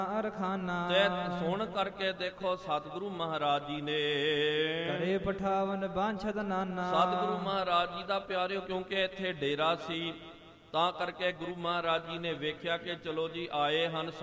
ਅਰਖਾਨਾ। ਤੇ ਸੁਣ ਕਰਕੇ ਦੇਖੋ ਸਤਿਗੁਰੂ ਮਹਾਰਾਜ ਜੀ ਨੇ ਕਰੇ ਪਠਾਵਨ ਬਾਂਛਤ ਨਾਨਾ। ਸਤਿਗੁਰੂ ਮਹਾਰਾਜ ਜੀ ਦਾ ਪਿਆਰਿਓ ਕਿਉਂਕਿ ਇੱਥੇ ਡੇਰਾ ਸੀ, ਤਾਂ ਕਰਕੇ ਗੁਰੂ ਮਹਾਰਾਜ ਜੀ ਨੇ ਵੇਖਿਆ ਕਿ ਚਲੋ ਜੀ ਆਏ ਹਨ